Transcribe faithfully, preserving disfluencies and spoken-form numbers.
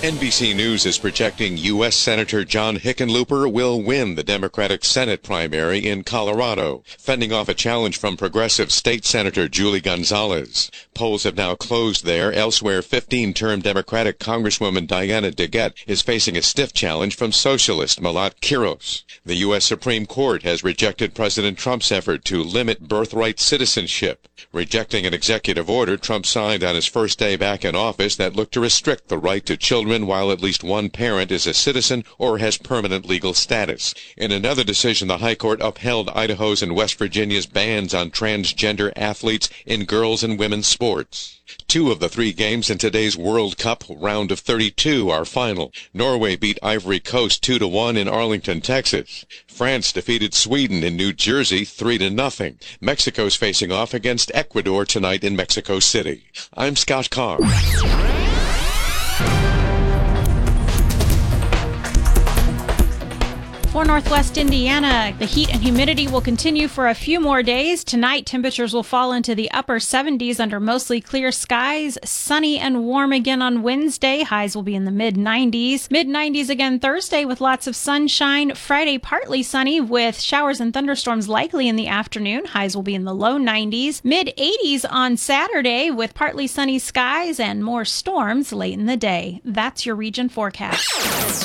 N B C News is projecting U S. Senator John Hickenlooper will win the Democratic Senate primary in Colorado, fending off a challenge from progressive state Senator Julie Gonzalez. Polls have now closed there. Elsewhere, fifteen-term Democratic Congresswoman Diana DeGette is facing a stiff challenge from socialist Malat Quiros. The U S. Supreme Court has rejected President Trump's effort to limit birthright citizenship, rejecting an executive order Trump signed on his first day back in office that looked to restrict the right to children while at least one parent is a citizen or has permanent legal status. In another decision, the High Court upheld Idaho's and West Virginia's bans on transgender athletes in girls and women's sports. Two of the three games in today's World Cup round of thirty-two are final. Norway beat Ivory Coast two to one in Arlington, Texas. France defeated Sweden in New Jersey three to nothing. Mexico's facing off against Ecuador tonight in Mexico City. I'm Scott Carr. For Northwest Indiana, the heat and humidity will continue for a few more days. Tonight, temperatures will fall into the upper seventies under mostly clear skies. Sunny and warm again on Wednesday. Highs will be in the mid nineties. mid nineties again Thursday with lots of sunshine. Friday, partly sunny with showers and thunderstorms likely in the afternoon. Highs will be in the low nineties. mid eighties on Saturday with partly sunny skies and more storms late in the day. That's your region forecast.